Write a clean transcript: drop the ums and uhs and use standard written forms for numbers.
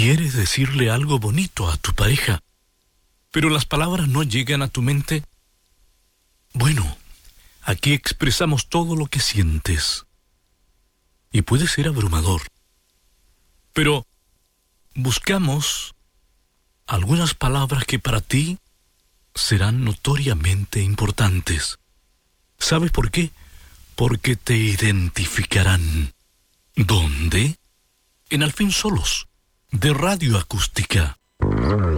Quieres decirle algo bonito a tu pareja, pero las palabras no llegan a tu mente. Bueno, aquí expresamos todo lo que sientes. Y puede ser abrumador. Pero buscamos algunas palabras que para ti serán notoriamente importantes. ¿Sabes por qué? Porque te identificarán. ¿Dónde? En Al fin Solos, de Radio Acústica.